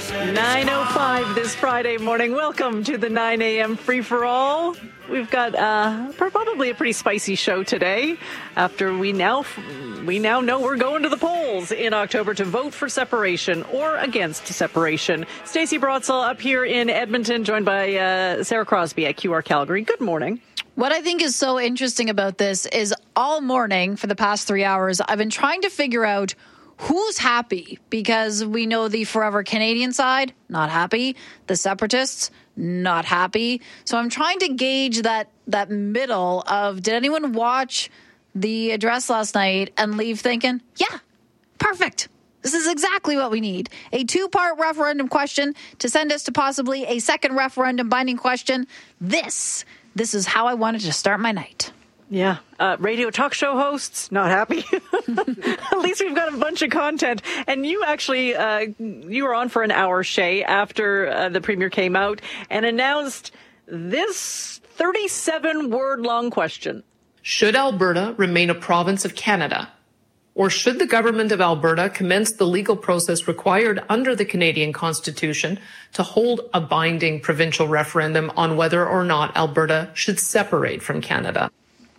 9:05 this Friday morning. Welcome to the 9 a.m. free-for-all. We've got probably a pretty spicy show today after we now know we're going to the polls in October to vote for separation or against separation. Stacey Brotzel up here in Edmonton, joined by Sarah Crosby at QR Calgary. Good morning. What I think is so interesting about this is all morning for the past 3 hours, I've been trying to figure out who's happy, because we know the Forever Canadian side, not happy. The separatists, not happy. So I'm trying to gauge that middle of, did anyone watch the address last night and leave thinking, yeah, perfect. This is exactly what we need. A 2-part referendum question to send us to possibly a second referendum binding question. This is how I wanted to start my night. Yeah. Radio talk show hosts, not happy. At least we've got a bunch of content. And you actually, you were on for an hour, Shay, after the Premier came out and announced this 37-word-long question. Should Alberta remain a province of Canada? Or should the government of Alberta commence the legal process required under the Canadian Constitution to hold a binding provincial referendum on whether or not Alberta should separate from Canada?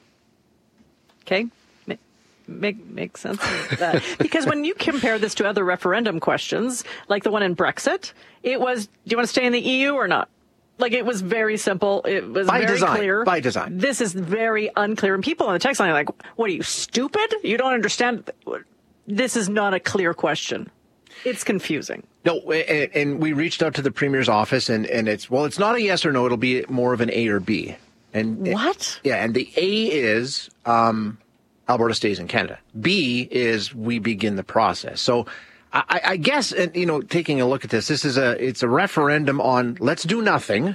Okay. Makes sense. Because when you compare this to other referendum questions, like the one in Brexit, it was, do you want to stay in the EU or not? Like, it was very simple. It was very clear. By design. This is very unclear. And people on the text line are like, what are you, stupid? You don't understand. This is not a clear question. It's confusing. No, and we reached out to the Premier's office, and it's not a yes or no. It'll be more of an A or B. And what? Yeah, and the A is Alberta stays in Canada. B is we begin the process. So I guess, taking a look at this, it's a referendum on let's do nothing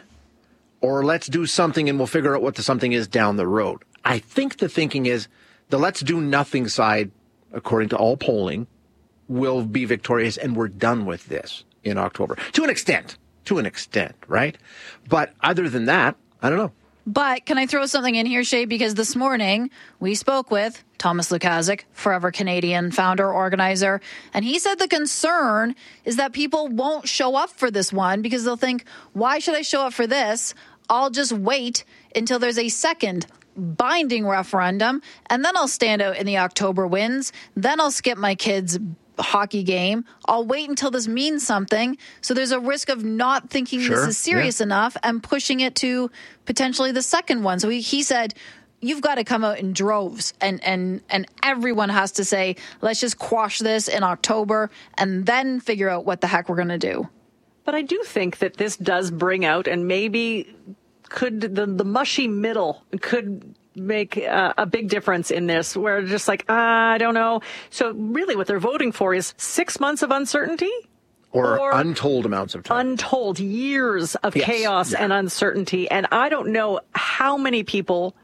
or let's do something and we'll figure out what the something is down the road. I think the thinking is the let's do nothing side, according to all polling, will be victorious and we're done with this in October. To an extent, right? But other than that, I don't know. But can I throw something in here, Shay? Because this morning we spoke with Thomas Lukaszuk, Forever Canadian founder, organizer, and he said the concern is that people won't show up for this one because they'll think, why should I show up for this? I'll just wait until there's a second binding referendum, and then I'll stand out in the October wins. Then I'll skip my kids' hockey game. I'll wait until this means something. So there's a risk of not thinking this is serious enough and pushing it to potentially the second one. So he said, you've got to come out in droves and everyone has to say, let's just quash this in October and then figure out what the heck we're going to do. But I do think that this does bring out, and maybe could the mushy middle could make a big difference in this, where just like, I don't know. So really what they're voting for is 6 months of uncertainty? Or untold amounts of time. Untold years of chaos and uncertainty. And I don't know how many people,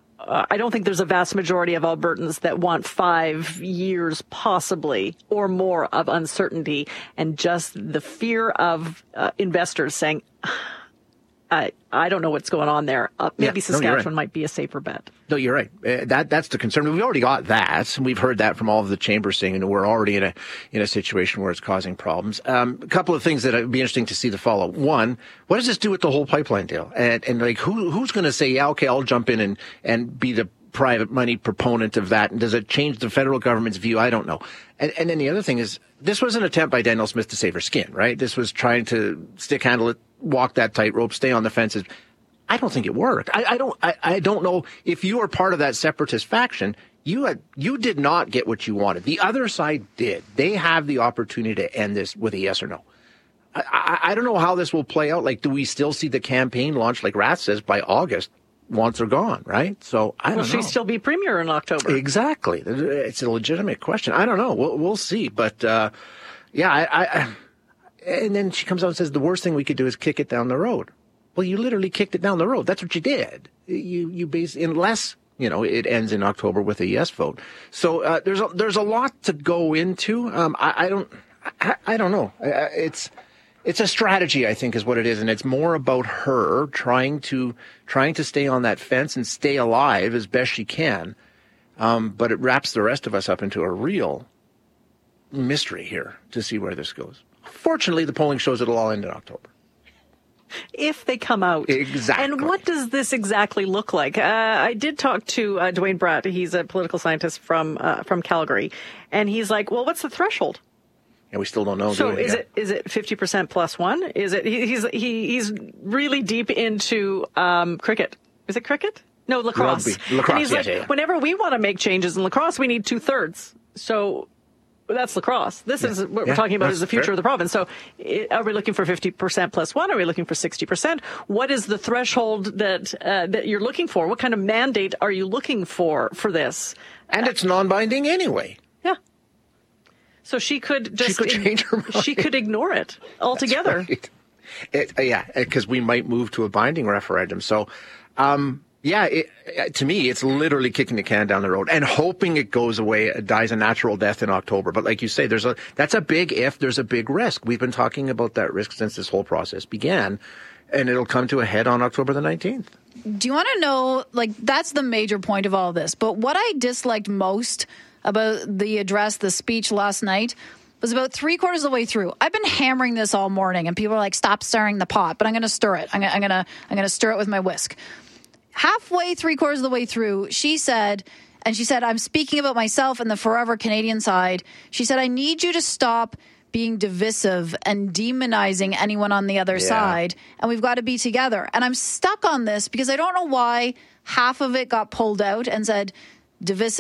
I don't think there's a vast majority of Albertans that want 5 years possibly or more of uncertainty and just the fear of investors saying, I don't know what's going on there. Maybe Saskatchewan might be a safer bet. No, you're right. That's the concern. We've already got that. We've heard that from all of the chambers saying, and we're already in a situation where it's causing problems. A couple of things that would be interesting to see the follow. One, what does this do with the whole pipeline deal? And like, who's going to say, yeah, okay, I'll jump in and be the private money proponent of that? And does it change the federal government's view? I don't know. And then the other thing is, this was an attempt by Danielle Smith to save her skin, right? This was trying to stick handle it, walk that tightrope, stay on the fences. I don't think it worked. I don't know if you are part of that separatist faction. You did not get what you wanted. The other side did. They have the opportunity to end this with a yes or no. I don't know how this will play out. Like, do we still see the campaign launch, like Rath says, by August? Once they're gone, right? So I don't know. Will she still be premier in October? Exactly. It's a legitimate question. I don't know. We'll see. But and then she comes out and says the worst thing we could do is kick it down the road. Well, you literally kicked it down the road. That's what you did. You basically, unless it ends in October with a yes vote. So there's a lot to go into. I don't know. It's a strategy, I think, is what it is, and it's more about her trying to stay on that fence and stay alive as best she can. But it wraps the rest of us up into a real mystery here to see where this goes. Unfortunately, the polling shows it'll all end in October. If they come out. Exactly. And what does this exactly look like? I did talk to Dwayne Bratt. He's a political scientist from Calgary. And he's like, well, what's the threshold? And we still don't know. So is it 50% plus one? Is it he's really deep into cricket? Is it cricket? No, lacrosse. Rugby. Lacrosse. And he's like, whenever we want to make changes in lacrosse, we need 2/3. So that's lacrosse. This is what we're talking about is the future of the province. So are we looking for 50% plus one? Are we looking for 60%? What is the threshold that you're looking for? What kind of mandate are you looking for this? And it's non-binding anyway. Yeah. So she could just change her mind. She could ignore it altogether. That's right. Because we might move to a binding referendum. So, to me, it's literally kicking the can down the road and hoping it goes away, dies a natural death in October. But like you say, that's a big if, there's a big risk. We've been talking about that risk since this whole process began, and it'll come to a head on October the 19th. Do you want to know, that's the major point of all this. But what I disliked most about the address, the speech last night, was about 3/4 of the way through. I've been hammering this all morning, and people are like, stop stirring the pot, but I'm going to stir it. I'm going to stir it with my whisk. Halfway, 3/4 of the way through, she said, I'm speaking about myself and the Forever Canadian side. She said, I need you to stop being divisive and demonizing anyone on the other side, and we've got to be together. And I'm stuck on this because I don't know why half of it got pulled out and said divisive